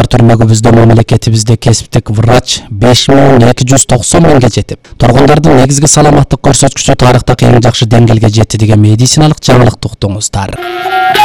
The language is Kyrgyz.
түрмөгө бизде мамлекетибизде кесиптик врач 5290 мыңга жетип, тургундардын негизги саламаттык көрсөткүчү тарыхтагы эң жакшы деңгээлге жетти деген медициналык жаңылыкты уктуңуздар.